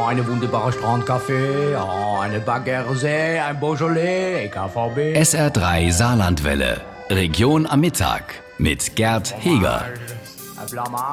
eine wunderbare Strandcafé, eine Baggerse, ein Beaujolais, EKVB. SR3 Saarlandwelle. Region am Mittag mit Gerd Heger.